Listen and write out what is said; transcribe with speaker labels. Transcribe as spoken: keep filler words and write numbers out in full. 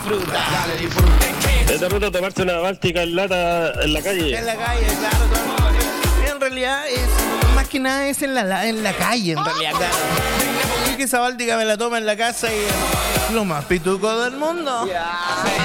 Speaker 1: disfruta. Dale, disfruta.
Speaker 2: Esta ruta tomarse una báltica en lata en la calle.
Speaker 1: En la calle, claro. Todo. En realidad es, más que nada es en la, en la calle, en realidad, claro. Y que esa báltica me la toma en la casa y es lo más pituco del mundo.